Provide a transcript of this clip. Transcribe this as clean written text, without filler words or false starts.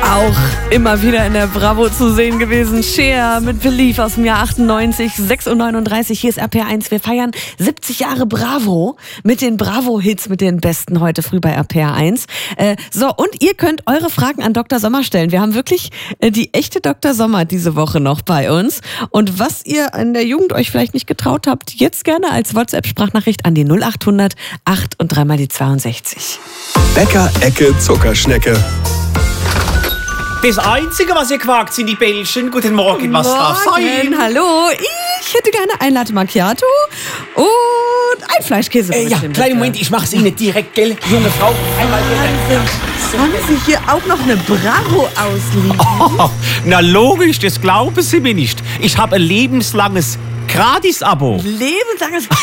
Auch immer wieder in der Bravo zu sehen gewesen. Cher mit Believe aus dem Jahr 98, 6:39 Uhr. Hier ist RPR1. Wir feiern 70 Jahre Bravo mit den Bravo-Hits, mit den besten heute früh bei RPR1. Und ihr könnt eure Fragen an Dr. Sommer stellen. Wir haben wirklich die echte Dr. Sommer diese Woche noch bei uns. Und was ihr in der Jugend euch vielleicht nicht getraut habt, jetzt gerne als WhatsApp-Sprachnachricht an die 0800 8 und 3 mal die 62. Bäcker Ecke Zuckerschnecke. Das Einzige, was ihr quakt, sind die Bällchen. Guten Morgen, was darf sein? Hallo, ich hätte gerne ein Latte Macchiato und ein Fleischkäse. Ja, kleinen Moment, ich mach's Ihnen direkt, gell? Junge Frau, einmal bitte. Haben Sie hier auch noch eine Bravo ausliegen? Oh, na logisch, das glauben Sie mir nicht. Ich habe ein lebenslanges Gratis-Abo. Lebenslanges